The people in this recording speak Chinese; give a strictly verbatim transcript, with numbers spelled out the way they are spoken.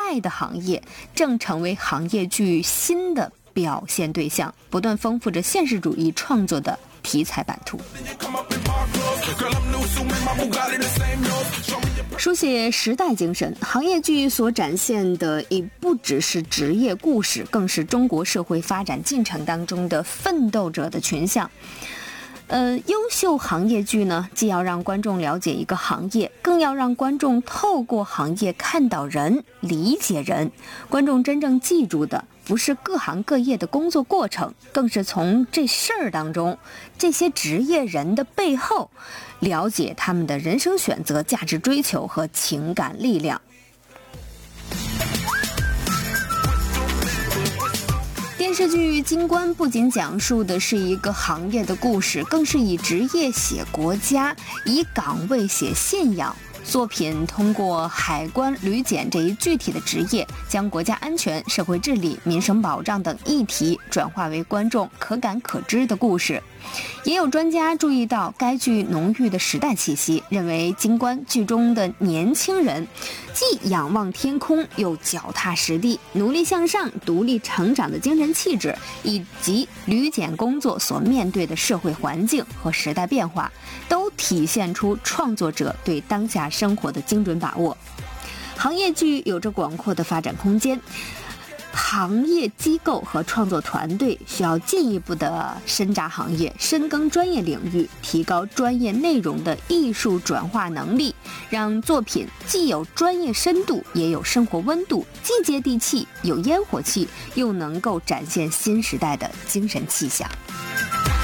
代的行业正成为行业剧新的表现对象，不断丰富着现实主义创作的题材版图。书写时代精神，行业剧所展现的已不只是职业故事，更是中国社会发展进程当中的奋斗者的群像。呃，优秀行业剧呢，既要让观众了解一个行业，更要让观众透过行业看到人、理解人。观众真正记住的不是各行各业的工作过程，更是从这事儿当中，这些职业人的背后，了解他们的人生选择、价值追求和情感力量。电视剧《京官》不仅讲述的是一个行业的故事，更是以职业写国家，以岗位写信仰。作品通过海关、旅检这一具体的职业，将国家安全、社会治理、民生保障等议题转化为观众可感可知的故事。也有专家注意到该剧浓郁的时代气息，认为京官剧中的年轻人既仰望天空，又脚踏实地，努力向上、独立成长的精神气质，以及旅检工作所面对的社会环境和时代变化，都体现出创作者对当下生活的精准把握。行业剧有着广阔的发展空间，行业机构和创作团队需要进一步的深扎行业，深耕专业领域，提高专业内容的艺术转化能力，让作品既有专业深度，也有生活温度，既接地气，有烟火气，又能够展现新时代的精神气象。